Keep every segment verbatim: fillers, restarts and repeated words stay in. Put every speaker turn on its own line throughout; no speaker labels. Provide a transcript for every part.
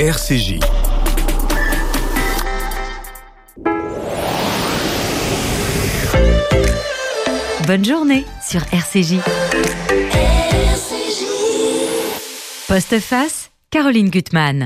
R C J.
Bonne journée sur R C J.
R C J.
Postface, Caroline Gutmann.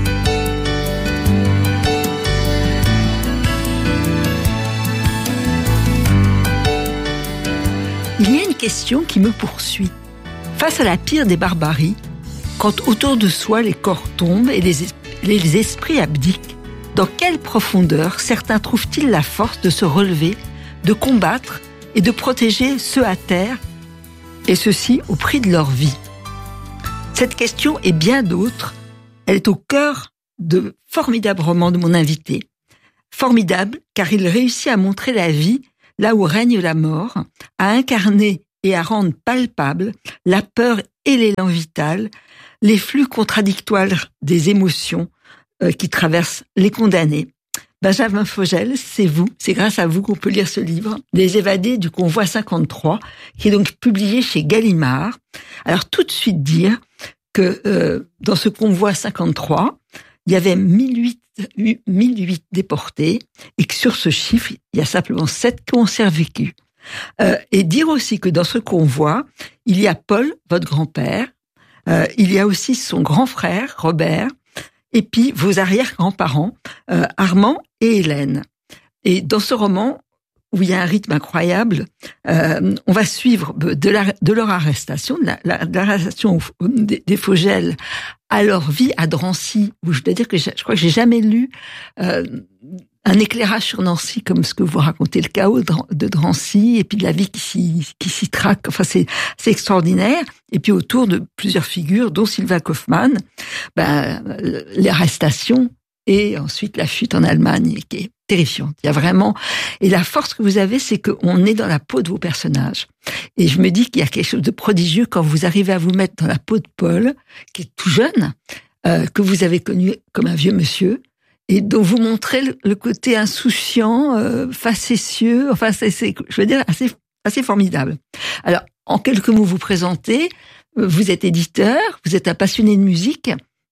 Il y a une question qui me poursuit. Face à la pire des barbaries, quand autour de soi les corps tombent et les, es- les esprits abdiquent, dans quelle profondeur certains trouvent-ils la force de se relever, de combattre et de protéger ceux à terre, et ceci au prix de leur vie? Cette question et bien d'autres, elle est au cœur de formidables romans de mon invité. Formidable car il réussit à montrer la vie là où règne la mort, à incarner et à rendre palpable la peur et l'élan vital, les flux contradictoires des émotions euh, qui traversent les condamnés. Benjamin Fogel, c'est vous, c'est grâce à vous qu'on peut lire ce livre, Les évadés du convoi cinquante-trois, qui est donc publié chez Gallimard. Alors tout de suite dire que euh, dans ce convoi cinquante-trois, il y avait mille huit déportés et que sur ce chiffre, il y a simplement sept qui ont survécu. Euh, et dire aussi que dans ce convoi, il y a Paul, votre grand-père, euh, il y a aussi son grand frère, Robert, et puis vos arrière-grands-parents, euh, Armand et Hélène. Et dans ce roman, où il y a un rythme incroyable, euh, on va suivre de, la, de leur arrestation, de, la, la, de l'arrestation des, des Fogel à leur vie à Drancy, où je dois dire que je, je crois que j'ai jamais lu euh, un éclairage sur Nancy comme ce que vous racontez, le chaos de, de Drancy, et puis de la vie qui s'y, qui s'y traque. Enfin, c'est, c'est extraordinaire. Et puis autour de plusieurs figures, dont Sylvain Kaufmann, ben, l'arrestation et ensuite la fuite en Allemagne, qui est terrifiante. Il y a vraiment, et la force que vous avez, c'est qu'on est dans la peau de vos personnages. Et je me dis qu'il y a quelque chose de prodigieux quand vous arrivez à vous mettre dans la peau de Paul, qui est tout jeune, euh, que vous avez connu comme un vieux monsieur, et dont vous montrez le, le côté insouciant, euh, facétieux, enfin, c'est, c'est, je veux dire, assez, assez formidable. Alors, en quelques mots, vous présentez, vous êtes éditeur, vous êtes un passionné de musique,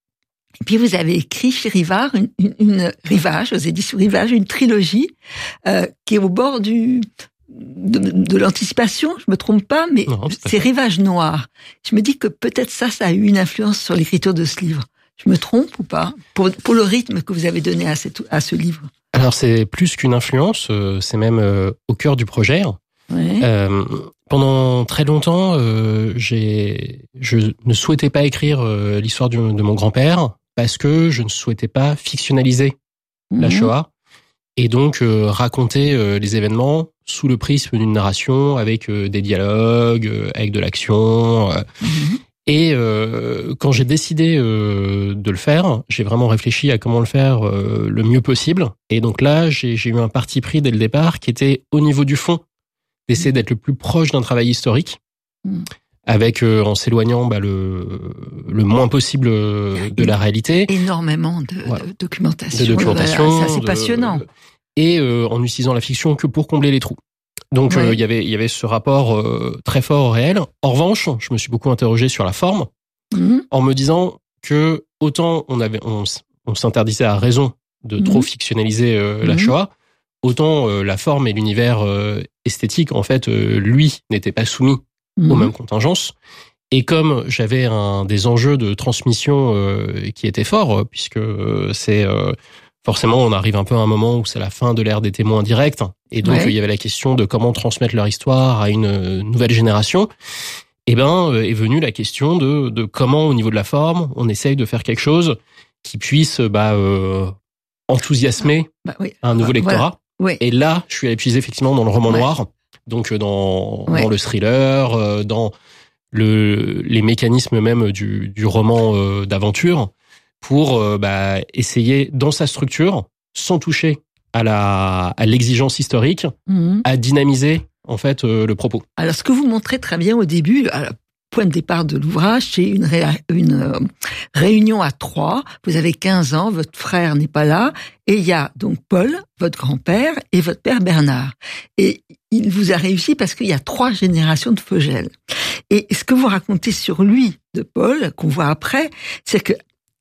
et puis vous avez écrit chez Rivage, une, une, une Rivage, aux éditions Rivage, une trilogie euh, qui est au bord du de, de l'anticipation. Je me trompe pas, mais non, c'est Rivage noir. Je me dis que peut-être ça, ça a eu une influence sur l'écriture de ce livre. Je me trompe ou pas pour, pour le rythme que vous avez donné à, cette, à ce livre?
Alors c'est plus qu'une influence, c'est même euh, au cœur du projet. Ouais. Euh, pendant très longtemps, euh, j'ai, je ne souhaitais pas écrire euh, l'histoire du, de mon grand-père parce que je ne souhaitais pas fictionnaliser mmh. la Shoah et donc euh, raconter euh, les événements sous le prisme d'une narration avec euh, des dialogues, euh, avec de l'action. Euh, mmh. Et euh, quand j'ai décidé euh, de le faire, j'ai vraiment réfléchi à comment le faire euh, le mieux possible. Et donc là, j'ai, j'ai eu un parti pris dès le départ qui était au niveau du fond, d'essayer d'être le plus proche d'un travail historique, mmh. avec euh, en s'éloignant bah, le le moins possible de la réalité.
Énormément de, voilà. de documentation.
De documentation.
Ça, c'est
de,
passionnant.
Et euh, en utilisant la fiction que pour combler les trous. Donc il ouais. euh, y avait il y avait ce rapport euh, très fort au réel. En revanche, je me suis beaucoup interrogé sur la forme, mmh. en me disant que autant on avait on, on s'interdisait à raison de mmh. trop fictionnaliser euh, mmh. la Shoah, autant euh, la forme et l'univers euh, esthétique, en fait, euh, lui, n'était pas soumis mmh. aux mêmes contingences. Et comme j'avais un des enjeux de transmission euh, qui étaient forts, puisque euh, c'est euh, forcément, on arrive un peu à un moment où c'est la fin de l'ère des témoins directs, et donc ouais. il y avait la question de comment transmettre leur histoire à une nouvelle génération. Et ben euh, est venue la question de, de comment, au niveau de la forme, on essaye de faire quelque chose qui puisse bah, euh, enthousiasmer bah, oui. un nouveau lectorat. Voilà. Oui. Et là, je suis allé puiser effectivement dans le roman ouais. noir, donc dans, ouais. dans le thriller, dans le, les mécanismes même du, du roman euh, d'aventure, pour euh, bah, essayer, dans sa structure, sans toucher à, la, à l'exigence historique, mmh. à dynamiser en fait euh, le propos.
Alors, ce que vous montrez très bien au début, à la point de départ de l'ouvrage, c'est une, ré, une euh, réunion à trois. Vous avez quinze ans, votre frère n'est pas là, et il y a donc Paul, votre grand-père, et votre père Bernard. Et il vous a réussi parce qu'il y a trois générations de Fogel. Et ce que vous racontez sur lui, de Paul, qu'on voit après, c'est que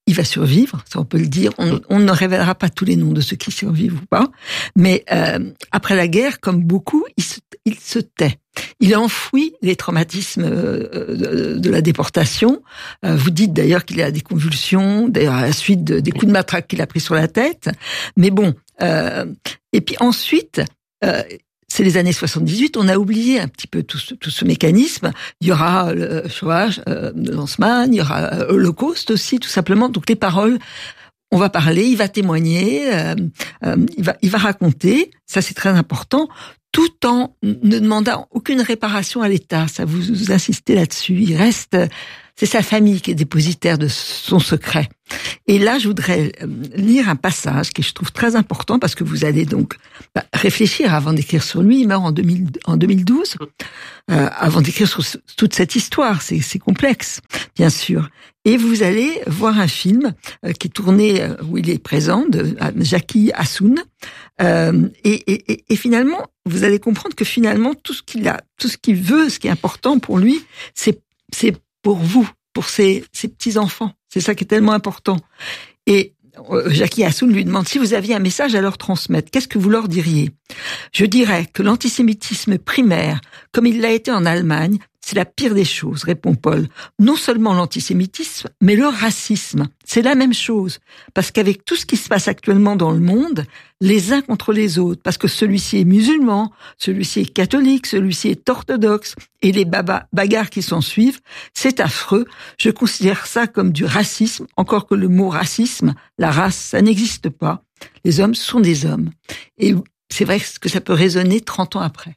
il va survivre, ça on peut le dire. On, on ne révélera pas tous les noms de ceux qui survivent ou pas. Mais euh, après la guerre, comme beaucoup, il se, il se tait. Il enfouit les traumatismes de, de la déportation. Vous dites d'ailleurs qu'il a des convulsions, d'ailleurs à la suite de, des coups de matraque qu'il a pris sur la tête. Mais bon, euh, et puis ensuite, euh, c'est les années soixante-dix-huit, on a oublié un petit peu tout ce, tout ce mécanisme. Il y aura le Shoah euh, de Lanzmann, il y aura l'Holocauste aussi, tout simplement. Donc les paroles, on va parler, il va témoigner, euh, euh, il va, il va raconter. Ça, c'est très important. Tout en ne demandant aucune réparation à l'État. Ça, vous, vous insistez là-dessus. Il reste, c'est sa famille qui est dépositaire de son secret. Et là, je voudrais lire un passage que je trouve très important parce que vous allez donc bah, réfléchir avant d'écrire sur lui. Il meurt en, deux mille, en deux mille douze, euh, avant d'écrire sur toute cette histoire. C'est, c'est complexe, bien sûr. Et vous allez voir un film euh, qui est tourné euh, où il est présent, de Jackie Assoun. Euh, et, et, et finalement, vous allez comprendre que finalement, tout ce qu'il a, tout ce qu'il veut, ce qui est important pour lui, c'est, c'est pour vous, pour ses, ses petits-enfants. C'est ça qui est tellement important. Et euh, Jackie Assoun lui demande, si vous aviez un message à leur transmettre, qu'est-ce que vous leur diriez ? Je dirais que l'antisémitisme primaire, comme il l'a été en Allemagne, c'est la pire des choses, répond Paul. Non seulement l'antisémitisme, mais le racisme. C'est la même chose. Parce qu'avec tout ce qui se passe actuellement dans le monde, les uns contre les autres, parce que celui-ci est musulman, celui-ci est catholique, celui-ci est orthodoxe, et les baba- bagarres qui s'en suivent, c'est affreux. Je considère ça comme du racisme, encore que le mot racisme, la race, ça n'existe pas. Les hommes sont des hommes. Et c'est vrai que ça peut résonner trente ans après.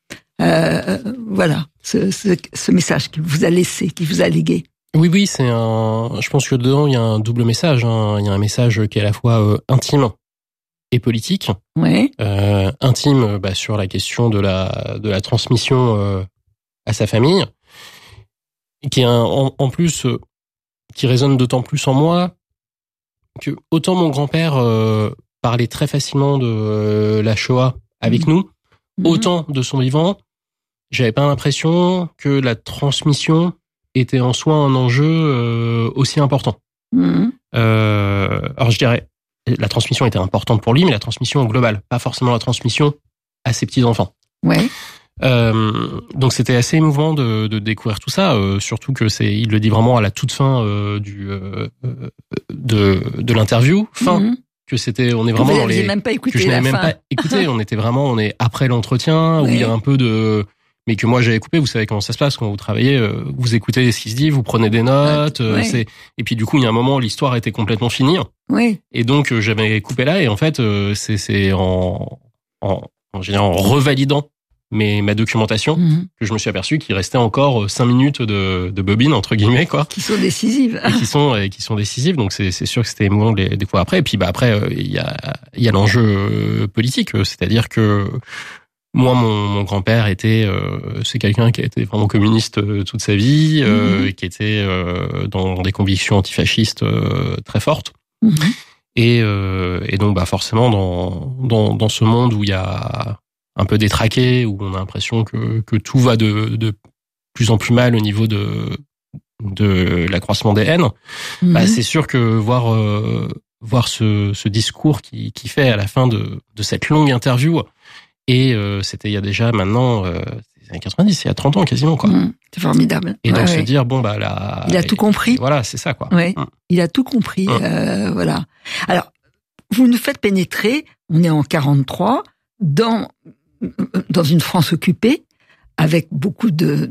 Euh, voilà, ce, ce, ce message qu'il vous a laissé, qu'il vous a légué.
Oui, oui, c'est un. Je pense que dedans il y a un double message. Hein. Il y a un message qui est à la fois euh, intime et politique.
Ouais.
Euh, intime, bah, sur la question de la de la transmission euh, à sa famille, qui est un, en, en plus euh, qui résonne d'autant plus en moi que autant mon grand-père euh, parlait très facilement de euh, la Shoah avec mmh. nous, mmh. autant de son vivant. J'avais pas l'impression que la transmission était en soi un enjeu euh, aussi important. Mmh. Euh, alors je dirais, la transmission était importante pour lui, mais la transmission globale, pas forcément la transmission à ses petits-enfants.
Ouais.
Euh, donc c'était assez émouvant de, de découvrir tout ça, euh, surtout que c'est, il le dit vraiment à la toute fin euh, du euh, de de l'interview, fin. Mmh. Que c'était, on est vraiment dans les,
même pas écouté
que je n'avais
la
même
fin.
pas écouté. On était vraiment, on est après l'entretien
ouais.
où il y a un peu de mais que moi j'avais coupé. Vous savez comment ça se passe quand vous travaillez, euh, vous écoutez ce qui se dit, vous prenez des notes, euh, ouais. c'est et puis du coup il y a un moment l'histoire était complètement finie.
Oui.
Et donc euh, j'avais coupé là et en fait euh, c'est c'est en en en, général, en revalidant mes ma documentation mm-hmm. que je me suis aperçu qu'il restait encore cinq minutes de de bobine entre guillemets quoi.
Qui sont décisives.
Et qui sont et qui sont décisives. Donc c'est c'est sûr que c'était émouvant des, des fois après. Et puis bah après il euh, y a il y a l'enjeu politique, c'est-à-dire que moi, mon, mon grand-père était, euh, c'est quelqu'un qui a été vraiment communiste euh, toute sa vie, euh, mmh. qui était euh, dans des convictions antifascistes euh, très fortes, mmh. et, euh, et donc bah forcément dans dans dans ce monde où il y a un peu détraqué, où on a l'impression que que tout va de de plus en plus mal au niveau de de l'accroissement des haines, mmh. bah c'est sûr que voir euh, voir ce ce discours qui qui fait à la fin de de cette longue interview. Et euh, c'était il y a déjà maintenant, euh, les années quatre-vingt-dix, il y a trente ans quasiment quoi. Mmh,
c'est formidable.
Et donc
ouais,
se
ouais.
dire bon bah là,
il a tout compris.
Voilà, c'est ça quoi.
Ouais,
mmh.
il a tout compris.
Mmh.
Euh, voilà. Alors, vous nous faites pénétrer. On est en quarante-trois dans dans une France occupée avec beaucoup de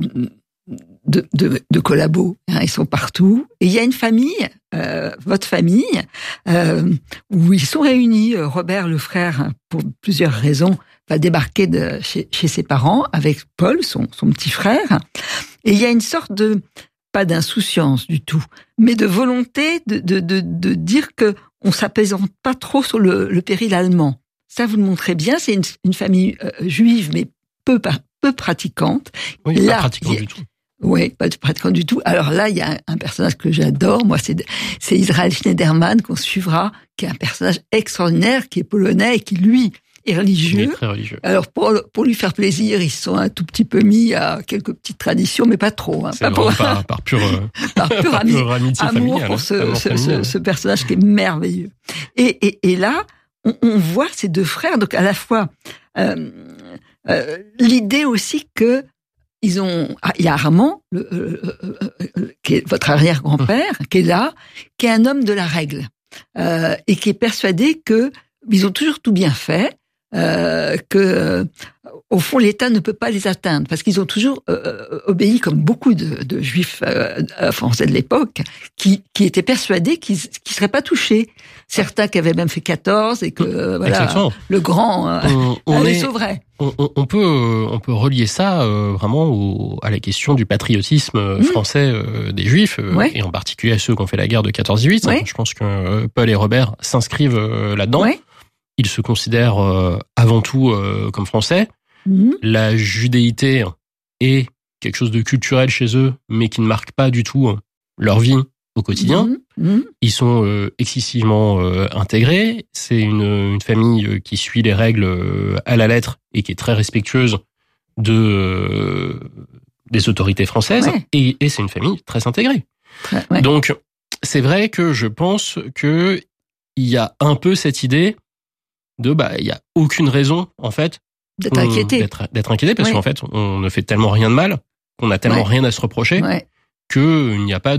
de de, de collabos. Hein, ils sont partout. Et il y a une famille, euh, votre famille, euh, où ils sont réunis. Robert, le frère, pour plusieurs raisons, va débarquer de chez, chez ses parents avec Paul, son, son petit frère. Et il y a une sorte de, pas d'insouciance du tout, mais de volonté de, de, de, de dire que on s'apaisante pas trop sur le, le péril allemand. Ça, vous le montrez bien. C'est une, une famille euh, juive, mais peu, peu pratiquante.
Oui,
là,
pas pratiquante du tout.
Oui, pas pratiquant du tout. Alors là, il y a un, un personnage que j'adore. Moi, c'est, c'est Israël Schneiderman qu'on suivra, qui est un personnage extraordinaire, qui est polonais et qui, lui, et religieux.
Il est très religieux.
Alors pour pour lui faire plaisir, ils se sont un tout petit peu mis à quelques petites traditions, mais pas trop. Hein,
c'est
pas pour...
par, par pure,
par pure,
par
ami...
pure amitié
amour
familiale.
pour ce,
Amour
ce,
familial.
ce, ce personnage qui est merveilleux. Et, et, et là, on, on voit ces deux frères, donc à la fois euh, euh, l'idée aussi que ils ont, ah, il y a Armand, le, euh, euh, euh, qui est votre arrière-grand-père, qui est là, qui est un homme de la règle euh, et qui est persuadé que ils ont toujours tout bien fait, euh, que euh, au fond l'État ne peut pas les atteindre parce qu'ils ont toujours euh, obéi comme beaucoup de, de juifs euh, français de l'époque qui, qui étaient persuadés qu'ils ne seraient pas touchés. Certains qui avaient même fait quatorze et que euh, voilà,
Exactement.
le grand euh,
on, on
les
est,
sauverait.
On, on, on peut on peut relier ça euh, vraiment au, à la question du patriotisme mmh. français euh, des Juifs euh,
ouais.
et en particulier à ceux qui ont fait la guerre de quatorze dix-huit. Ouais. Je pense que euh, Paul et Robert s'inscrivent euh, là-dedans. Ouais. Ils se considèrent euh, avant tout euh, comme français. Mmh. La judéité est quelque chose de culturel chez eux, mais qui ne marque pas du tout leur vie au quotidien. Mmh. Mmh. Ils sont euh, excessivement euh, intégrés. C'est une, une famille qui suit les règles euh, à la lettre et qui est très respectueuse de euh, des autorités françaises. Ouais. Et, et c'est une famille très intégrée. Très, ouais. Donc, c'est vrai que je pense que il y a un peu cette idée de bah il y a aucune raison en fait
d'être inquiété,
d'être, d'être inquiété parce
ouais.
qu'en fait on ne fait tellement rien de mal, qu'on a tellement ouais. rien à se reprocher
ouais.
que il n'y a pas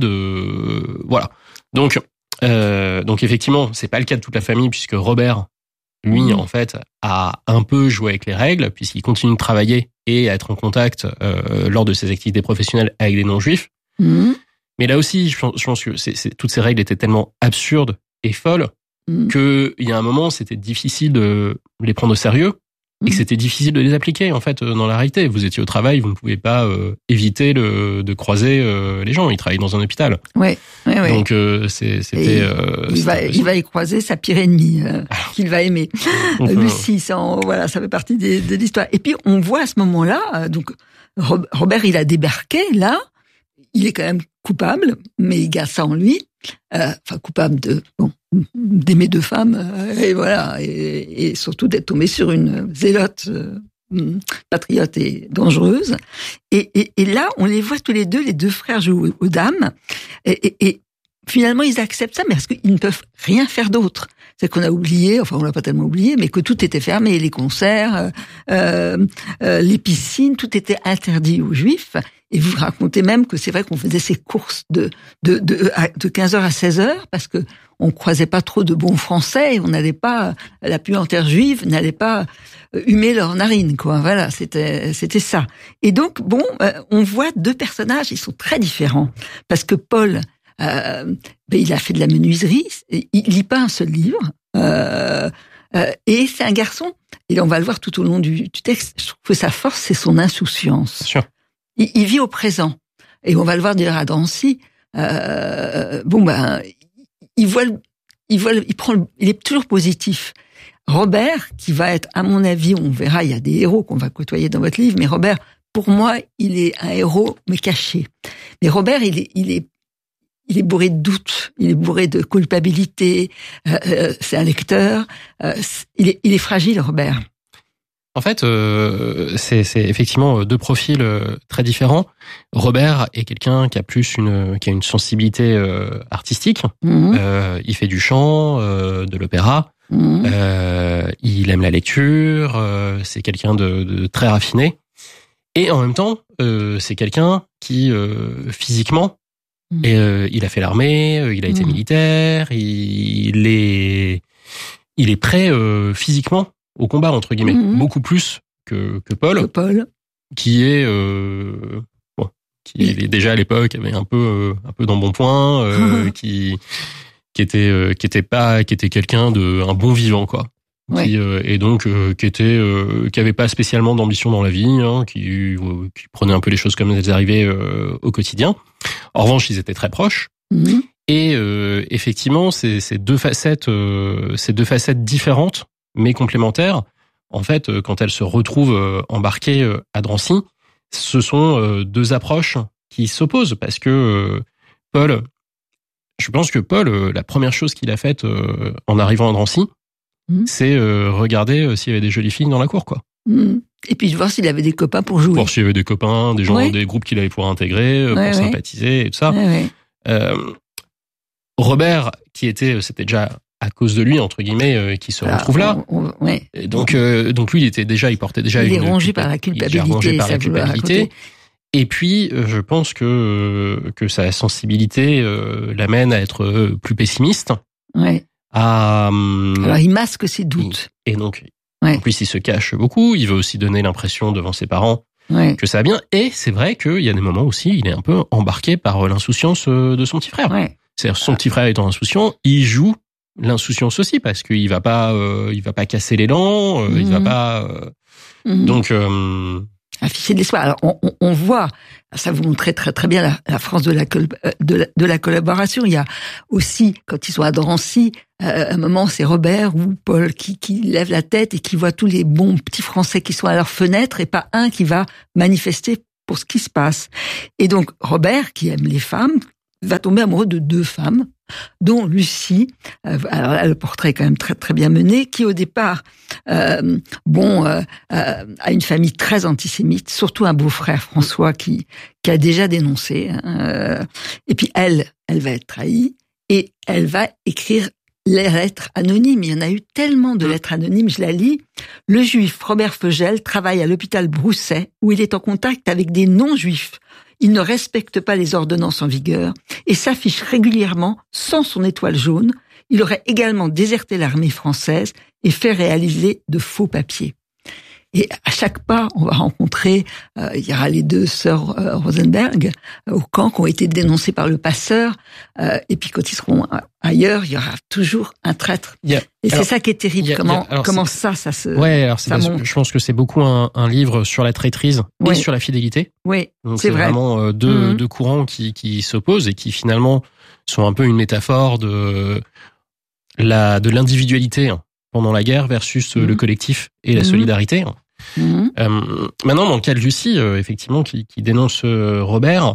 de voilà. Donc euh, donc effectivement c'est pas le cas de toute la famille puisque Robert lui mmh. en fait a un peu joué avec les règles puisqu'il continue de travailler et à être en contact euh, lors de ses activités professionnelles avec des non-juifs. Mmh. Mais là aussi je pense, je pense que c'est, c'est, toutes ces règles étaient tellement absurdes et folles mmh. que il y a un moment c'était difficile de les prendre au sérieux. Et que c'était difficile de les appliquer en fait dans la réalité. Vous étiez au travail, vous ne pouvez pas euh, éviter le, de croiser euh, les gens. Ils travaillent dans un hôpital.
Ouais, ouais, ouais.
Donc euh, c'est, c'était. Euh,
il
c'était
va, il va y croiser sa pire ennemie euh, qu'il va aimer.
Enfin,
Lucie, ça, voilà, ça fait partie des, de l'histoire. Et puis on voit à ce moment-là, donc Robert, il a débarqué là. Il est quand même coupable, mais il garde ça en lui. Euh, enfin, coupable de bon, d'aimer deux femmes, euh, et voilà, et, et surtout d'être tombé sur une zélote euh, patriote et dangereuse. Et, et, et là, on les voit tous les deux, les deux frères jouent aux dames, et, et, et finalement, ils acceptent ça, mais parce qu'ils ne peuvent rien faire d'autre. C'est qu'on a oublié, enfin, on l'a pas tellement oublié, mais que tout était fermé, les concerts, euh, euh, les piscines, tout était interdit aux Juifs. Et vous racontez même que c'est vrai qu'on faisait ces courses de, de, de, de quinze heures à seize heures parce que on croisait pas trop de bons Français et on n'allait pas, la puanteur juive n'allait pas humer leurs narines, quoi. Voilà, c'était, c'était ça. Et donc, bon, on voit deux personnages, ils sont très différents. Parce que Paul, euh, ben, il a fait de la menuiserie, il lit pas un seul livre, euh, euh, et c'est un garçon, et on va le voir tout au long du, du texte, je trouve que sa force, c'est son insouciance.
Bien sûr.
Il, il vit au présent. Et on va le voir d'ailleurs à Drancy. Euh, bon, ben, il voit, le, il voit, le, il prend, le, il est toujours positif. Robert, qui va être, à mon avis, on verra, il y a des héros qu'on va côtoyer dans votre livre, mais Robert, pour moi, il est un héros, mais caché. Mais Robert, il est, il est, il est bourré de doutes, il est bourré de culpabilité, euh, c'est un lecteur, euh, il est, il est fragile, Robert.
En fait, euh, c'est, c'est effectivement deux profils euh, très différents. Robert est quelqu'un qui a plus une, qui a une sensibilité euh, artistique. Mmh. Euh, il fait du chant, euh, de l'opéra. Mmh. Euh, il aime la lecture. Euh, c'est quelqu'un de, de très raffiné. Et en même temps, euh, c'est quelqu'un qui euh, physiquement, mmh. et, euh, il a fait l'armée, il a été mmh. militaire, il, il est, il est prêt euh, physiquement au combat, entre guillemets, mmh. beaucoup plus que, que Paul,
que Paul,
qui est euh, bon, qui est déjà à l'époque avait un peu euh, un peu d'embonpoint, euh, qui qui était euh, qui était pas qui était quelqu'un de un bon vivant, quoi.
Ouais.
Qui, euh, et donc euh, qui était euh, qui avait pas spécialement d'ambition dans la vie, hein, qui euh, qui prenait un peu les choses comme elles arrivaient euh, au quotidien. En revanche, ils étaient très proches.
Mmh.
Et euh, effectivement, ces, ces deux facettes, euh, ces deux facettes différentes, mais complémentaires, en fait, quand elles se retrouvent embarquées à Drancy, ce sont deux approches qui s'opposent parce que Paul, je pense que Paul, la première chose qu'il a faite en arrivant à Drancy,
mmh.
c'est euh, regarder euh, s'il y avait des jolies filles dans la cour, quoi.
Mmh. Et puis de voir s'il avait des copains pour jouer.
Voir s'il y avait des copains, des gens,
oui.
des groupes qu'il allait pouvoir intégrer, euh,
ouais,
pour
ouais.
sympathiser et tout ça.
Ouais, ouais.
Euh, Robert, qui était, c'était déjà à cause de lui entre guillemets, euh, qui se
Alors,
retrouve là.
On, on, ouais.
Et donc, euh, donc lui, il était déjà, il portait déjà.
Il
une
est rongé
culpa-
par la culpabilité.
Il est rongé par la culpabilité.
Raconter.
Et puis, euh, je pense que que sa sensibilité euh, l'amène à être euh, plus pessimiste.
Ouais.
À, hum,
Alors il masque ses doutes.
Et donc,
ouais.
en plus, il se cache beaucoup. Il veut aussi donner l'impression devant ses parents
ouais.
que ça va bien. Et c'est vrai qu'il y a des moments aussi, il est un peu embarqué par l'insouciance de son petit frère.
Ouais.
C'est-à-dire, son petit frère étant insouciant, il joue l'insouciance aussi parce qu'il va pas, euh, il va pas casser l'élan, euh, mmh. il va pas. Euh, mmh. Donc. Euh,
afficher de l'espoir. Alors, on, on, on voit, ça vous montrait très très bien la, la France de la, de, la, de la collaboration. Il y a aussi, quand ils sont à Drancy, euh, un moment, c'est Robert ou Paul qui, qui lève la tête et qui voit tous les bons petits Français qui sont à leur fenêtre et pas un qui va manifester pour ce qui se passe. Et donc, Robert, qui aime les femmes, va tomber amoureux de deux femmes, dont Lucie. Euh, alors là, le portrait est quand même très très bien mené, qui au départ, euh, bon, euh, euh, a une famille très antisémite, surtout un beau-frère François qui qui a déjà dénoncé. Hein, euh, et puis elle, elle va être trahie et elle va écrire les lettres anonymes. Il y en a eu tellement de lettres anonymes, je la lis. Le juif Robert Feugel travaille à l'hôpital Brousset, où il est en contact avec des non-juifs. Il ne respecte pas les ordonnances en vigueur et s'affiche régulièrement sans son étoile jaune. Il aurait également déserté l'armée française et fait réaliser de faux papiers. Et à chaque pas, on va rencontrer, euh, il y aura les deux sœurs euh, Rosenberg euh, au camp qui ont été dénoncées par le passeur. Euh, et puis quand ils seront ailleurs, il y aura toujours un traître. Yeah. Et alors, c'est ça qui est terrible. Yeah, comment yeah. Alors, comment ça, ça se.
Ouais, alors c'est parce, je pense que c'est beaucoup un, un livre sur la traîtrise ouais. et sur la fidélité.
Oui,
donc
c'est,
c'est
vrai.
vraiment euh, deux,
mmh.
deux courants qui, qui s'opposent et qui finalement sont un peu une métaphore de la de l'individualité hein, pendant la guerre versus mmh. le collectif et la mmh. solidarité.
Mmh.
Euh, maintenant, dans le cas de Lucie, euh, effectivement, qui, qui dénonce euh, Robert,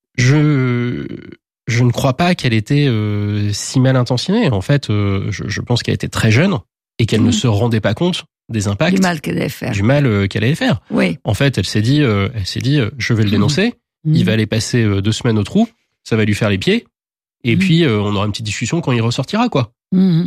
je je ne crois pas qu'elle était euh, si mal intentionnée. En fait, euh, je, je pense qu'elle était très jeune et qu'elle mmh. ne se rendait pas compte des impacts,
du mal qu'elle allait faire.
Du mal euh, qu'elle allait faire.
Oui.
En fait, elle s'est dit, euh, elle s'est dit, euh, je vais le dénoncer. Mmh. Il va aller passer euh, deux semaines au trou, ça va lui faire les pieds, et mmh. puis euh, on aura une petite discussion quand il ressortira, quoi.
Mmh.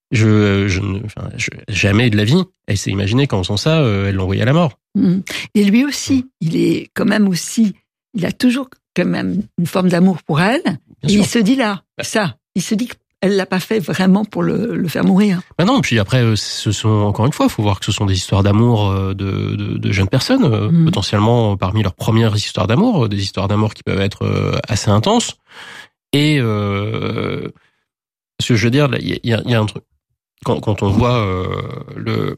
Je, je, enfin, je, jamais de la vie, elle s'est imaginée qu'en faisant ça, euh, elle l'envoyait à la mort.
Mmh. Et lui aussi, mmh. il est quand même aussi, il a toujours quand même une forme d'amour pour elle. Bien et sûr. Il se dit là, bah. ça, il se dit qu'elle l'a pas fait vraiment pour le, le faire mourir.
Bah non, puis après, ce sont encore une fois, il faut voir que ce sont des histoires d'amour de, de, de jeunes personnes, mmh. potentiellement parmi leurs premières histoires d'amour, des histoires d'amour qui peuvent être assez intenses. Et euh, ce que je veux dire, il y a, y a un truc. Quand, quand on voit euh, le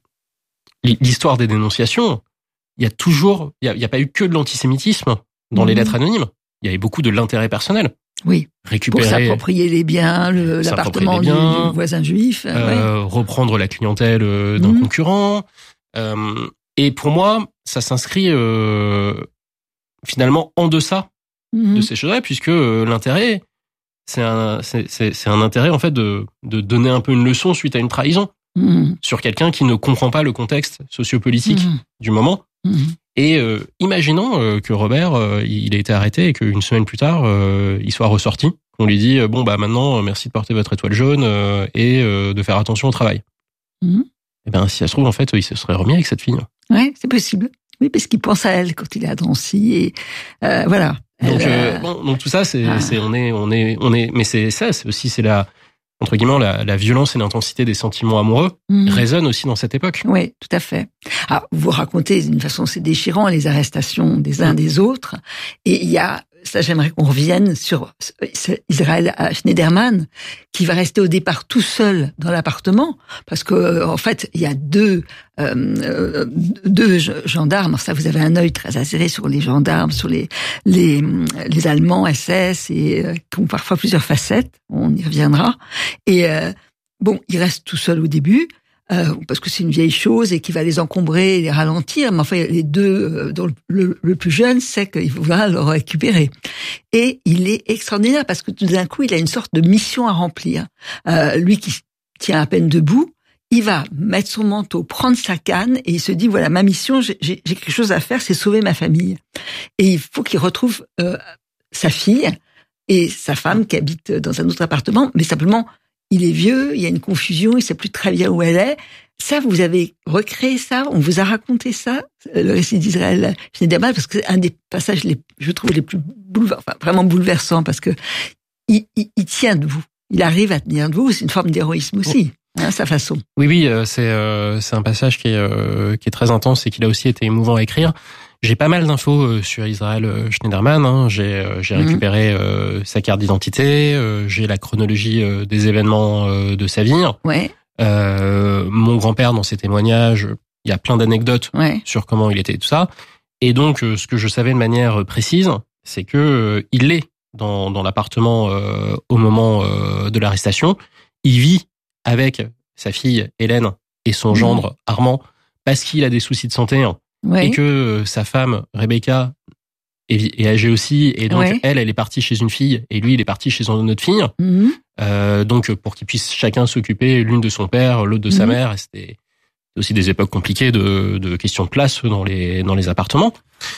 l'histoire des dénonciations, il y a toujours, il y a, il y a pas eu que de l'antisémitisme dans mmh. les lettres anonymes. Il y avait beaucoup de l'intérêt personnel.
Oui.
Récupérer,
pour s'approprier les biens, le, l'appartement les biens, du, du voisin juif,
euh, ouais. reprendre la clientèle d'un mmh. concurrent. Euh, et pour moi, ça s'inscrit euh, finalement en deçà mmh. de ces choses-là, puisque euh, l'intérêt c'est un c'est, c'est c'est un intérêt en fait de de donner un peu une leçon suite à une trahison mmh. sur quelqu'un qui ne comprend pas le contexte sociopolitique mmh. du moment. Mmh. Et euh, imaginons euh, que Robert euh, il a été arrêté et qu'une semaine plus tard euh, il soit ressorti, qu'on lui dit euh, bon bah maintenant merci de porter votre étoile jaune euh, et euh, de faire attention au travail. Mmh. Et ben si ça se trouve en fait il se serait remis avec cette fille.
Ouais, c'est possible. Oui, parce qu'il pense à elle quand il est à Drancy et euh, voilà.
Donc, euh, bon, donc tout ça, c'est, ah. c'est, on est, on est, on est, mais c'est ça, c'est aussi, c'est la, entre guillemets, la, la violence et l'intensité des sentiments amoureux mmh. résonnent aussi dans cette époque.
Oui, tout à fait. Alors, vous racontez d'une façon, c'est déchirant, les arrestations des uns mmh. des autres, et il y a, ça, j'aimerais qu'on revienne sur Israël Schneiderman, qui va rester au départ tout seul dans l'appartement, parce que en fait, il y a deux euh, deux gendarmes. Ça, vous avez un œil très acéré sur les gendarmes, sur les les les Allemands S S, et euh, qui ont parfois plusieurs facettes. On y reviendra. Et euh, bon, il reste tout seul au début. Euh, parce que c'est une vieille chose et qui va les encombrer et les ralentir. Mais enfin, les deux, euh, dont le, le plus jeune sait qu'il va le récupérer. Et il est extraordinaire parce que tout d'un coup, il a une sorte de mission à remplir. Euh, lui qui tient à peine debout, il va mettre son manteau, prendre sa canne, et il se dit, voilà, ma mission, j'ai, j'ai quelque chose à faire, c'est sauver ma famille. Et il faut qu'il retrouve euh, sa fille et sa femme qui habite dans un autre appartement, mais simplement, il est vieux, il y a une confusion, il ne sait plus très bien où elle est. Ça, vous avez recréé ça, on vous a raconté ça, le récit d'Israël Schneiderman, parce que c'est un des passages, les, je trouve, les plus bouleversants, enfin, vraiment bouleversants, parce que il, il, il tient debout. Il arrive à tenir debout, c'est une forme d'héroïsme aussi. Hein, sa façon.
Oui, oui, c'est euh, c'est un passage qui est euh, qui est très intense et qui a aussi été émouvant à écrire. J'ai pas mal d'infos sur Israël Schneiderman. Hein. J'ai euh, j'ai récupéré mmh. euh, sa carte d'identité. Euh, j'ai la chronologie euh, des événements euh, de sa vie.
Ouais.
Euh, mon grand-père dans ses témoignages, il y a plein d'anecdotes ouais. sur comment il était et tout ça. Et donc, euh, ce que je savais de manière précise, c'est que euh, il est dans dans l'appartement euh, au moment euh, de l'arrestation. Il vit avec sa fille Hélène et son gendre mmh. Armand parce qu'il a des soucis de santé hein, ouais. et que sa femme Rebecca est, est âgée aussi et donc ouais. elle, elle est partie chez une fille et lui, il est parti chez une autre fille. Mmh. Euh, donc pour qu'ils puissent chacun s'occuper, l'une de son père, l'autre de mmh. sa mère. Et c'était aussi des époques compliquées de, de questions de place dans les dans les appartements.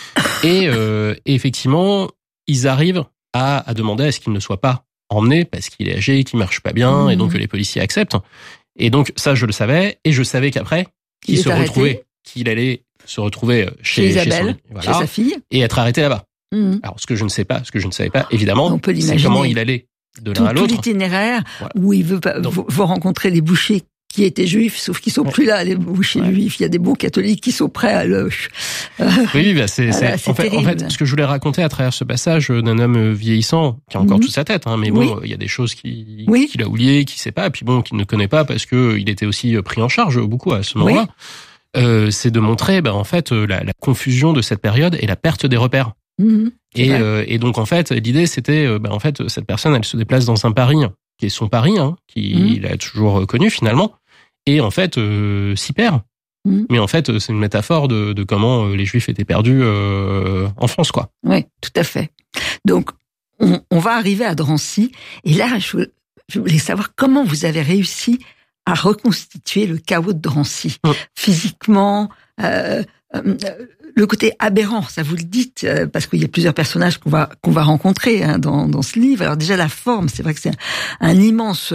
Et, euh, et effectivement, ils arrivent à, à demander à ce qu'il ne soit pas emmené parce qu'il est âgé, qu'il marche pas bien, mmh. et donc les policiers acceptent. Et donc ça, je le savais, et je savais qu'après, qu'il se arrêté. retrouvait, qu'il allait se retrouver chez,
chez Isabelle,
chez, son, voilà,
chez sa fille,
et être arrêté là-bas. Mmh. Alors ce que je ne sais pas, ce que je ne savais pas, évidemment, c'est comment il allait de l'un à l'autre.
Tout l'itinéraire voilà. où il veut, donc, veut rencontrer les bouchers qui étaient juifs, sauf qu'ils sont ouais. plus là, les bouchers ouais. juifs. Il y a des bons catholiques qui sont prêts à le...
Euh, oui, bah c'est, c'est, c'est en, fait, en fait, ce que je voulais raconter à travers ce passage d'un homme vieillissant, qui a encore mmh. toute sa tête, hein, mais bon, il oui. y a des choses qui, oui. qu'il a oubliées, qu'il sait pas, et puis bon, qu'il ne connaît pas parce que il était aussi pris en charge beaucoup à ce moment-là. Oui. Euh, c'est de montrer, bah, en fait, la, la confusion de cette période et la perte des repères. Mmh. Et, euh, et donc, en fait, l'idée, c'était, bah, en fait, cette personne, elle se déplace dans un Paris, qui est son Paris, hein, qu'il mmh. a toujours connu finalement. Et en fait, euh, s'y perd. Mmh. Mais en fait, c'est une métaphore de, de comment les Juifs étaient perdus euh, en France, quoi.
Oui, tout à fait. Donc, on, on va arriver à Drancy. Et là, je, je voulais savoir comment vous avez réussi à reconstituer le chaos de Drancy. Mmh. Physiquement, euh, euh, le côté aberrant, ça vous le dites, euh, parce qu'il y a plusieurs personnages qu'on va, qu'on va rencontrer hein, dans, dans ce livre. Alors déjà, la forme, c'est vrai que c'est un, un immense...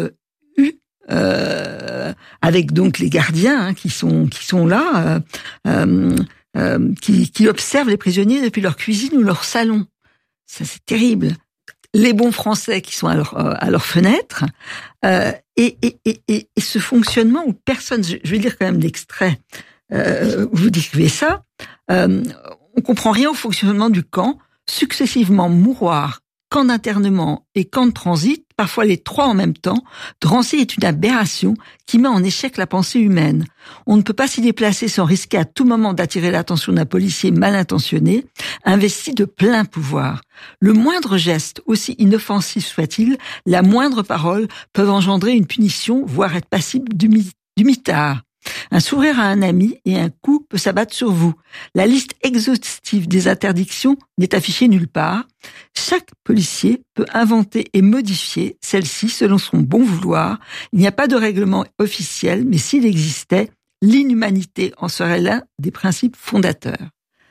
Euh, avec donc les gardiens hein, qui sont qui sont là, euh, euh, qui, qui observent les prisonniers depuis leur cuisine ou leur salon. Ça c'est terrible. Les bons Français qui sont à leur à leur fenêtre euh, et, et, et, et, et ce fonctionnement où personne. Je, je vais lire quand même l'extrait euh, où vous décrivez ça. Euh, on comprend rien au fonctionnement du camp, successivement mouroir, camp d'internement et camp de transit, parfois les trois en même temps. Drancy est une aberration qui met en échec la pensée humaine. On ne peut pas s'y déplacer sans risquer à tout moment d'attirer l'attention d'un policier mal intentionné, investi de plein pouvoir. Le moindre geste, aussi inoffensif soit-il, la moindre parole peuvent engendrer une punition, voire être passible du, du mitard. Un sourire à un ami et un coup peut s'abattre sur vous. La liste exhaustive des interdictions n'est affichée nulle part. Chaque policier peut inventer et modifier celle-ci selon son bon vouloir. Il n'y a pas de règlement officiel, mais s'il existait, l'inhumanité en serait l'un des principes fondateurs.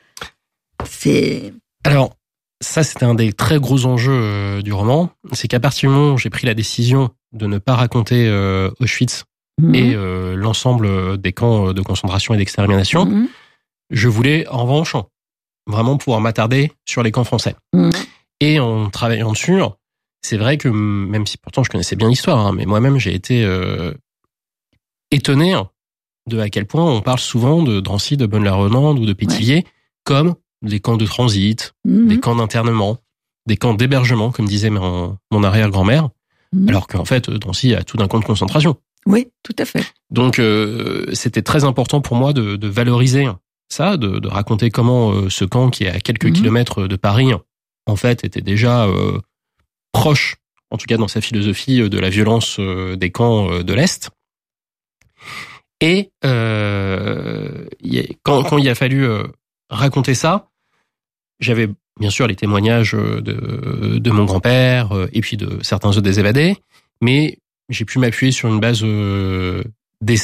C'est...
Alors, ça, c'était un des très gros enjeux euh, du roman. C'est qu'à partir du moment où j'ai pris la décision de ne pas raconter euh, Auschwitz, Mmh. et euh, l'ensemble des camps de concentration et d'extermination, mmh. je voulais en revanche vraiment pouvoir m'attarder sur les camps français. Mmh. Et en travaillant dessus, c'est vrai que même si pourtant je connaissais bien l'histoire, hein, mais moi-même j'ai été euh, étonné de à quel point on parle souvent de Drancy, de Bonne-la-Romande ou de Pétillier ouais. comme des camps de transit, mmh. des camps d'internement, des camps d'hébergement, comme disait mon, mon arrière-grand-mère, mmh. alors qu'en fait Drancy a tout d'un camp de concentration.
Oui, tout à fait.
Donc, euh, c'était très important pour moi de, de valoriser ça, de, de raconter comment euh, ce camp, qui est à quelques mmh. kilomètres de Paris, en fait, était déjà euh, proche, en tout cas dans sa philosophie, de la violence euh, des camps euh, de l'Est. Et euh, y a, quand, quand il a fallu euh, raconter ça, j'avais bien sûr les témoignages de, de mon grand-père euh, et puis de certains autres des évadés, mais j'ai pu m'appuyer sur une base euh, d'essais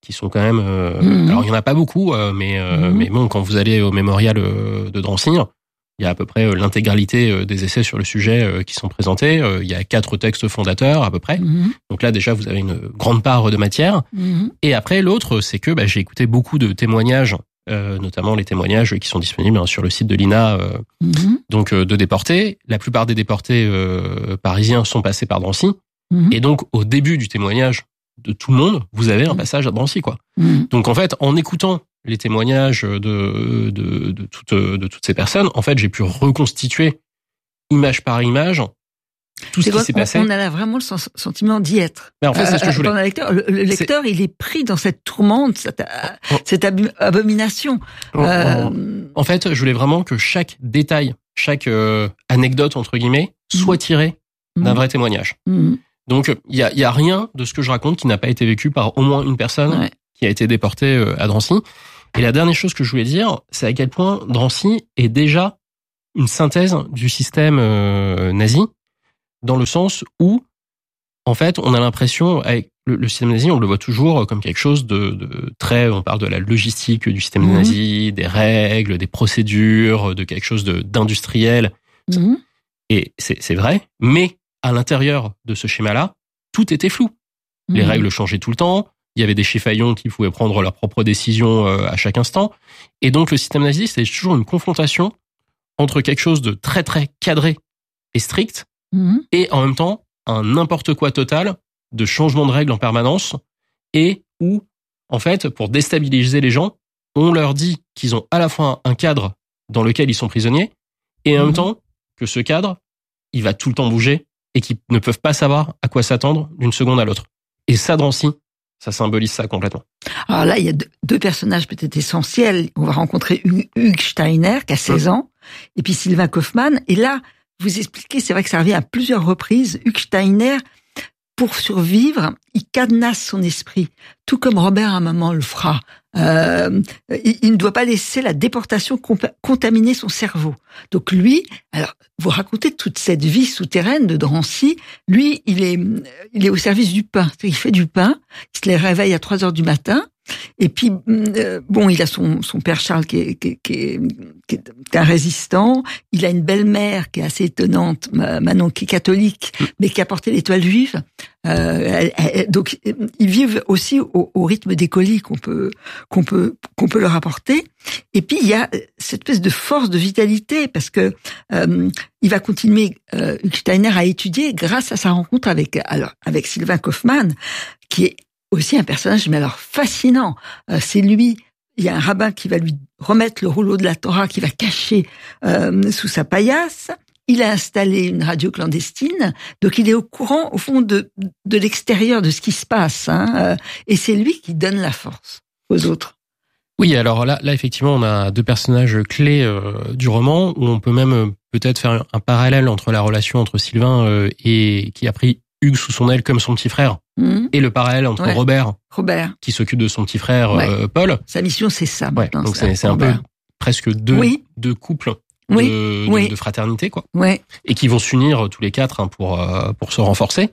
qui sont quand même. Euh,
mmh.
Alors il y en a pas beaucoup, euh, mais euh, mmh. mais bon, quand vous allez au mémorial euh, de Drancy, il y a à peu près euh, l'intégralité euh, des essais sur le sujet euh, qui sont présentés. Euh, il y a quatre textes fondateurs à peu près. Mmh. Donc là déjà vous avez une grande part de matière. Mmh. Et après l'autre, c'est que bah, j'ai écouté beaucoup de témoignages. Euh, notamment les témoignages qui sont disponibles hein, sur le site de l'I N A, euh, mmh. donc euh, de déportés. La plupart des déportés euh, parisiens sont passés par Drancy, mmh. et donc au début du témoignage de tout le monde, vous avez un passage à Drancy, quoi. Mmh. Donc en fait, en écoutant les témoignages de de, de, de, toutes, de toutes ces personnes, en fait, j'ai pu reconstituer image par image tout ce qui s'est passé.
On a là vraiment le sentiment d'y être.
Mais en fait, c'est ce que je voulais.
Le lecteur, le, le lecteur il est pris dans cette tourmente, cette, oh. cette abomination.
Oh, euh... En fait, je voulais vraiment que chaque détail, chaque euh, anecdote, entre guillemets, soit tirée mmh. d'un vrai témoignage. Mmh. Donc, il y a, y a rien de ce que je raconte qui n'a pas été vécu par au moins une personne ouais. qui a été déportée euh, à Drancy. Et la dernière chose que je voulais dire, c'est à quel point Drancy est déjà une synthèse du système euh, nazi, dans le sens où, en fait, on a l'impression, avec le, le système nazi, on le voit toujours comme quelque chose de, de très, on parle de la logistique du système mmh. nazi, des règles, des procédures, de quelque chose de, d'industriel. Mmh. Et c'est, c'est vrai, mais à l'intérieur de ce schéma-là, tout était flou. Mmh. Les règles changeaient tout le temps, il y avait des chifaillons qui pouvaient prendre leurs propres décisions à chaque instant. Et donc, le système nazi, c'était toujours une confrontation entre quelque chose de très, très cadré et strict, Mmh. et en même temps un n'importe quoi total de changement de règles en permanence, et où en fait pour déstabiliser les gens on leur dit qu'ils ont à la fois un cadre dans lequel ils sont prisonniers et en mmh. même temps que ce cadre il va tout le temps bouger et qu'ils ne peuvent pas savoir à quoi s'attendre d'une seconde à l'autre. Et ça Drancy, ça symbolise ça complètement.
Alors là il y a deux, deux personnages peut-être essentiels. On va rencontrer Hugues Steiner qui a seize mmh. ans et puis Sylvain Kaufmann, et là vous expliquez, c'est vrai que ça revient à plusieurs reprises. Hugues Steiner, pour survivre, il cadenasse son esprit, tout comme Robert à un moment le fera. Euh, il, il ne doit pas laisser la déportation comp- contaminer son cerveau. Donc lui, alors vous racontez toute cette vie souterraine de Drancy. Lui, il est, il est au service du pain. Il fait du pain. Il se les réveille à trois heures du matin. Et puis, euh, bon, il a son, son père Charles qui est, qui, est, qui, est, qui est un résistant. Il a une belle-mère qui est assez étonnante, Manon, qui est catholique, mais qui a porté l'étoile juive. Euh, elle, elle, donc, ils vivent aussi au, au rythme des colis qu'on peut, qu'on peut, qu'on peut leur apporter. Et puis, il y a cette espèce de force, de vitalité, parce que euh, il va continuer, euh, Hugues Steiner, à étudier grâce à sa rencontre avec, alors, avec Sylvain Kaufmann, qui est aussi un personnage, mais alors fascinant. Euh, c'est lui, il y a un rabbin qui va lui remettre le rouleau de la Torah qui va cacher euh, sous sa paillasse. Il a installé une radio clandestine, donc il est au courant, au fond, de, de l'extérieur, de ce qui se passe. Hein, euh, et c'est lui qui donne la force aux autres.
Oui, alors là, là effectivement, on a deux personnages clés euh, du roman, où on peut même euh, peut-être faire un parallèle entre la relation entre Sylvain euh, et qui a pris Hugues sous son aile comme son petit frère, mmh. et le parallèle entre ouais. Robert, Robert, qui s'occupe de son petit frère ouais. euh, Paul.
Sa mission, c'est ça.
Ouais, donc c'est, c'est un peu presque deux, oui. deux couples de, oui. de, oui. de fraternité, quoi.
Ouais.
Et qui vont s'unir tous les quatre hein, pour euh, pour se renforcer.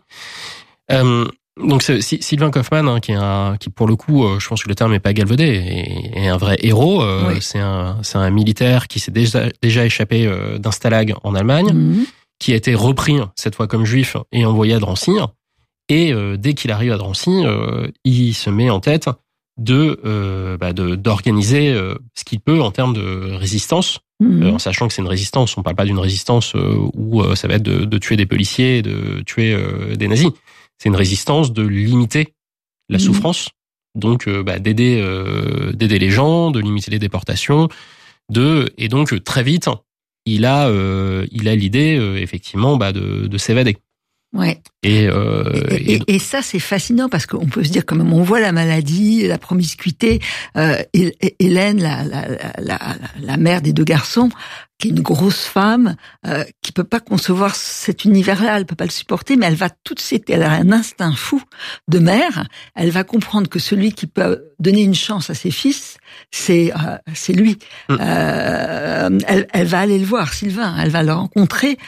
Euh, donc c'est Sylvain Kaufmann, hein, qui est un, qui pour le coup, euh, je pense que le terme est pas galvaudé, est, est un vrai héros. Euh, oui. C'est un c'est un militaire qui s'est déjà déjà échappé euh, d'un stalag en Allemagne. Mmh. Qui a été repris, cette fois comme juif, et envoyé à Drancy. Et euh, dès qu'il arrive à Drancy, euh, il se met en tête de, euh, bah de d'organiser euh, ce qu'il peut en termes de résistance, mmh. euh, en sachant que c'est une résistance. On parle pas d'une résistance euh, où euh, ça va être de, de tuer des policiers, de tuer euh, des nazis. C'est une résistance de limiter la mmh. souffrance, donc euh, bah, d'aider euh, d'aider les gens, de limiter les déportations, de et donc très vite. Il a, euh, il a l'idée euh, effectivement bah, de, de s'évader.
Ouais.
Et, euh,
et, et, et ça c'est fascinant parce qu'on peut se dire quand même on voit la maladie, la promiscuité. Euh, Hélène, la, la, la, la mère des deux garçons, qui est une grosse femme, euh, qui peut pas concevoir cet univers-là, elle peut pas le supporter, mais elle va tout de suite, elle a un instinct fou de mère. Elle va comprendre que celui qui peut donner une chance à ses fils, c'est euh, c'est lui. Mmh. Euh, elle, elle va aller le voir, Sylvain. Elle va le rencontrer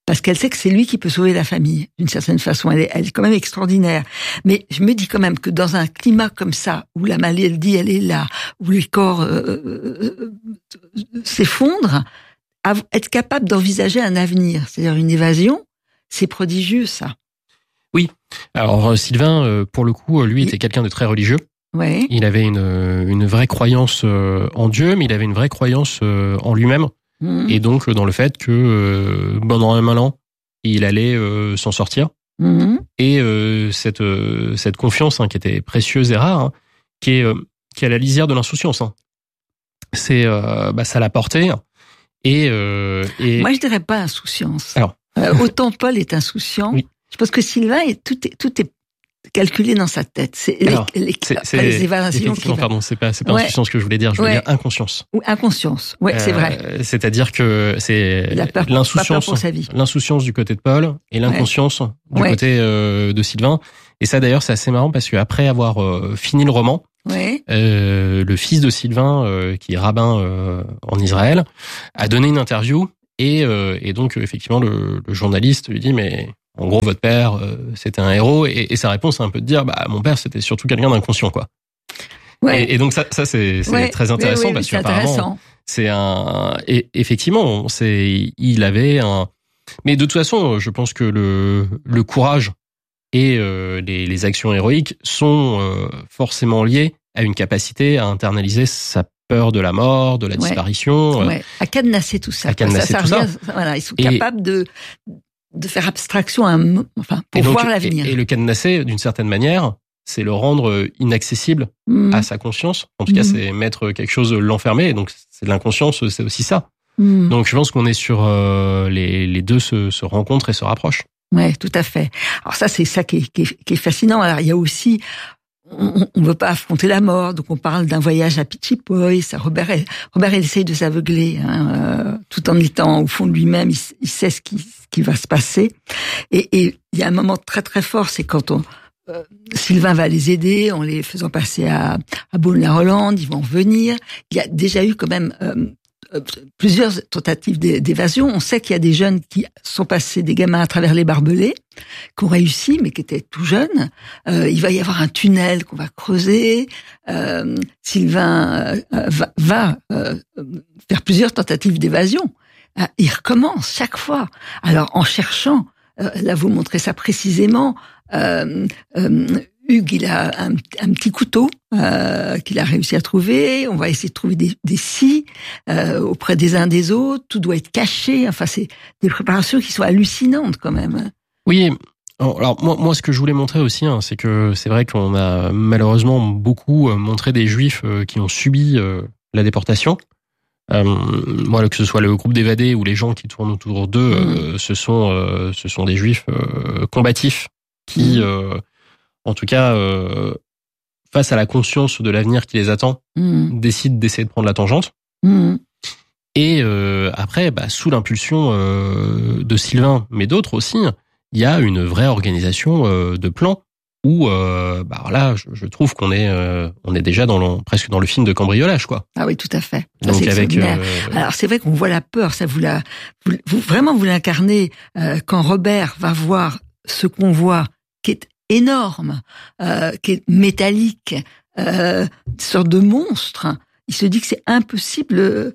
parce qu'elle sait que c'est lui qui peut sauver la famille, d'une certaine façon. Elle est, elle est quand même extraordinaire. Mais je me dis quand même que dans un climat comme ça, où la maladie, elle est là, où les corps euh, euh, s'effondrent, être capable d'envisager un avenir, c'est-à-dire une évasion, c'est prodigieux, ça.
Oui. Alors, Sylvain, pour le coup, lui, était quelqu'un de très religieux.
Ouais.
Il avait une, une vraie croyance en Dieu, mais il avait une vraie croyance en lui-même. Mmh. Et donc, dans le fait que, euh, pendant un mal an, il allait euh, s'en sortir. Mmh. Et euh, cette, euh, cette confiance, hein, qui était précieuse et rare, hein, qui, est, euh, qui est à la lisière de l'insouciance. Hein. C'est, euh, bah, ça l'a porté. Et, euh, et...
Moi, je dirais pas insouciance.
Alors.
Euh, autant Paul est insouciant. Oui. Je pense que Sylvain, est, tout, est, tout est calculé dans sa tête. C'est
Alors,
les, les,
c'est, c'est,
les évasions.
Qui pardon, c'est pas, c'est pas ouais. insouciance que je voulais dire. Je voulais ouais. dire inconscience.
Ou inconscience. Ouais, euh, c'est vrai.
C'est-à-dire que c'est
peur,
l'insouciance, l'insouciance du côté de Paul et l'inconscience ouais. du ouais. côté euh, de Sylvain. Et ça, d'ailleurs, c'est assez marrant parce que après avoir euh, fini le roman, ouais. euh, le fils de Sylvain, euh, qui est rabbin euh, en Israël, a donné une interview et, euh, et donc effectivement le, le journaliste lui dit mais en gros, votre père, euh, c'était un héros, et, et sa réponse, c'est un peu de dire, bah, mon père, c'était surtout quelqu'un d'inconscient, quoi. Ouais. Et, et donc ça, ça c'est, c'est ouais. très intéressant oui, oui, parce qu'apparemment, c'est un. Et effectivement, c'est, il avait un. Mais de toute façon, je pense que le le courage et euh, les, les actions héroïques sont euh, forcément liées à une capacité à internaliser sa peur de la mort, de la ouais. disparition,
ouais. Euh, à cadenasser tout ça.
À cadenasser
ça,
tout
ça.
ça.
Voilà, ils sont et, capables de. de faire abstraction à un, enfin, pour
donc,
voir l'avenir.
Et, et le cadenasser, d'une certaine manière, c'est le rendre inaccessible mmh. à sa conscience. En tout mmh. cas, c'est mettre quelque chose, l'enfermer. Donc, c'est de l'inconscience, c'est aussi ça. Mmh. Donc, je pense qu'on est sur euh, les, les deux se, se rencontrent et se rapprochent.
Ouais, tout à fait. Alors ça, c'est ça qui est, qui est, qui est fascinant. Alors, il y a aussi, on ne veut pas affronter la mort, donc on parle d'un voyage à Pichipoy. Ça, Robert, Robert, il essaye de s'aveugler, hein, euh, tout en étant au fond de lui-même, il, il sait ce qui, ce qui va se passer. Et, et il y a un moment très très fort, c'est quand on, euh, Sylvain va les aider, en les faisant passer à, à Beaune-la-Rolande, ils vont revenir. Il y a déjà eu quand même euh, plusieurs tentatives d'évasion. On sait qu'il y a des jeunes qui sont passés, des gamins à travers les barbelés, qui ont réussi, mais qui étaient tout jeunes. Euh, il va y avoir un tunnel qu'on va creuser. Euh, Sylvain euh, va, va euh, faire plusieurs tentatives d'évasion. Euh, il recommence chaque fois. Alors, en cherchant, euh, là, vous montrez ça précisément, euh, euh, Hugues, il a un, un petit couteau euh, qu'il a réussi à trouver. On va essayer de trouver des, des scies euh, auprès des uns des autres. Tout doit être caché. Enfin, c'est des préparations qui sont hallucinantes quand même.
Oui. Alors moi, moi, ce que je voulais montrer aussi, hein, c'est que c'est vrai qu'on a malheureusement beaucoup montré des Juifs qui ont subi euh, la déportation. Euh, moi, que ce soit le groupe d'évadés ou les gens qui tournent autour d'eux, mmh. euh, ce sont euh, ce sont des Juifs euh, combatifs qui mmh. euh, en tout cas, euh, face à la conscience de l'avenir qui les attend, mmh. décident d'essayer de prendre la tangente. Mmh. Et euh, après, bah, sous l'impulsion euh, de Sylvain, mais d'autres aussi, il y a une vraie organisation euh, de plan où, euh, bah, là, je, je trouve qu'on est, euh, on est déjà dans le, presque dans le film de cambriolage, quoi.
Ah oui, tout à fait. Ça,
donc
c'est
avec. Euh...
Alors c'est vrai qu'on voit la peur, ça vous la, vous, vous vraiment vous l'incarnez euh, quand Robert va voir ce qu'on voit, qui est énorme, euh, qui est métallique, euh, une sorte de monstre. Il se dit que c'est impossible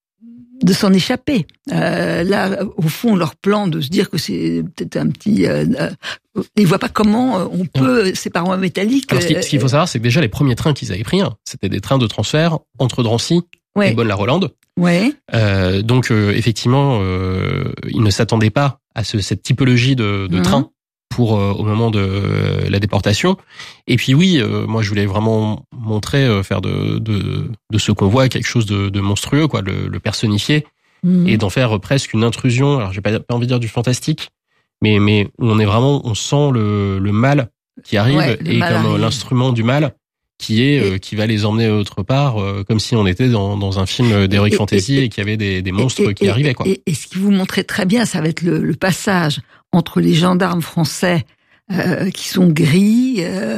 de s'en échapper. Euh, là, au fond, leur plan de se dire que c'est peut-être un petit... Euh, euh, ils ne voient pas comment on peut, ces parois métalliques...
Alors, ce, qui, ce qu'il faut savoir, c'est que déjà, les premiers trains qu'ils avaient pris, hein, c'était des trains de transfert entre Drancy ouais. et Beaune-la-Rolande.
Ouais.
Euh, donc, euh, effectivement, euh, ils ne s'attendaient pas à ce, cette typologie de, de mmh. train pour euh, au moment de euh, la déportation. Et puis oui, euh, moi je voulais vraiment montrer, euh, faire de, de de ce convoi quelque chose de, de monstrueux, quoi, le, le personnifier mmh. et d'en faire presque une intrusion. Alors j'ai pas, pas envie de dire du fantastique, mais mais on est vraiment, on sent le le mal qui arrive ouais, et comme arrive. L'instrument du mal qui est et, euh, qui va les emmener autre part, euh, comme si on était dans dans un film d'Heroic Fantasy et, et, et qu'il y avait des des monstres et, et, qui arrivaient, quoi.
Et, et ce qui vous montrait très bien, ça va être le, le passage entre les gendarmes français euh, qui sont gris euh,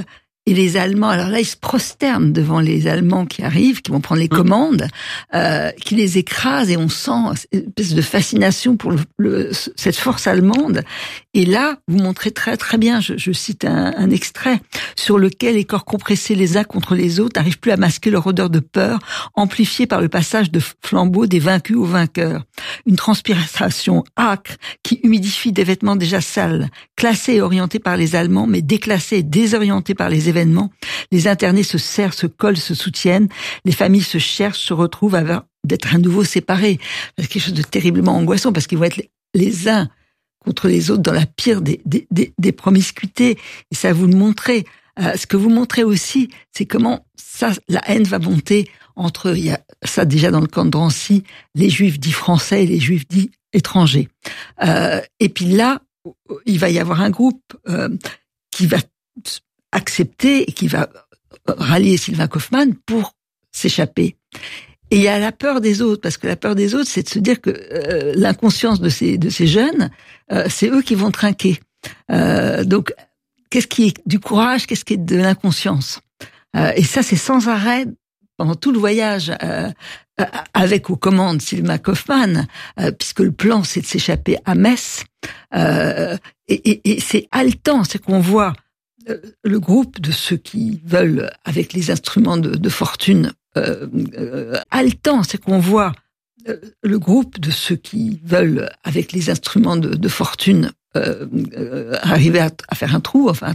et les Allemands, alors là, ils se prosternent devant les Allemands qui arrivent, qui vont prendre les commandes, euh, qui les écrasent, et on sent une espèce de fascination pour le, le, cette force allemande. Et là, vous montrez très très bien, je, je cite un, un extrait, sur lequel les corps compressés les uns contre les autres n'arrivent plus à masquer leur odeur de peur, amplifiée par le passage de flambeaux des vaincus aux vainqueurs. Une transpiration âcre qui humidifie des vêtements déjà sales, classés et orientés par les Allemands, mais déclassés et désorientés par les événements. Les internés se serrent, se collent, se soutiennent. Les familles se cherchent, se retrouvent avant d'être à nouveau séparés. C'est quelque chose de terriblement angoissant parce qu'ils vont être les uns contre les autres dans la pire des, des, des, des promiscuités. Et ça, vous le montrez. Euh, ce que vous montrez aussi, c'est comment ça, la haine va monter entre, il y a ça déjà dans le camp de Drancy, les Juifs dits français et les Juifs dits étrangers. Euh, et puis là, il va y avoir un groupe euh, qui va accepter et qui va rallier Sylvain Kaufmann pour s'échapper. Et il y a la peur des autres, parce que la peur des autres, c'est de se dire que euh, l'inconscience de ces de ces jeunes, euh, c'est eux qui vont trinquer. Euh, donc, qu'est-ce qui est du courage, qu'est-ce qui est de l'inconscience? euh, Et ça, c'est sans arrêt pendant tout le voyage, euh, avec aux commandes Sylvain Kaufmann, euh, puisque le plan, c'est de s'échapper à Metz. Euh, et, et, et c'est haletant, c'est qu'on voit le groupe de ceux qui veulent, avec les instruments de, de fortune, euh, euh, haletant, c'est qu'on voit euh, le groupe de ceux qui veulent, avec les instruments de, de fortune, euh, euh, arriver à, à faire un trou, enfin